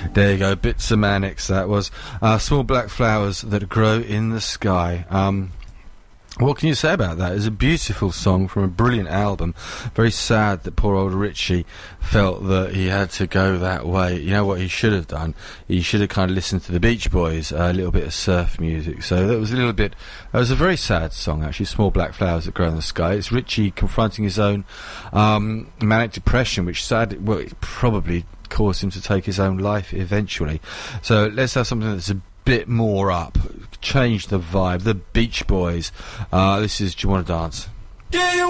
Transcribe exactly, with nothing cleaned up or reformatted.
There you go, Bits of Mannix, that was. Uh, Small Black Flowers That Grow in the Sky. Um, what can you say about that? It's a beautiful song from a brilliant album. Very sad that poor old Richie felt that he had to go that way. You know what he should have done? He should have kind of listened to the Beach Boys, uh, a little bit of surf music. So that was a little bit... That was a very sad song, actually, Small Black Flowers That Grow in the Sky. It's Richie confronting his own um, manic depression, which sad, well, it probably caused him to take his own life eventually. So let's have something that's a bit more up, change the vibe. The Beach Boys. Uh, this is Do You Want to Dance? Do you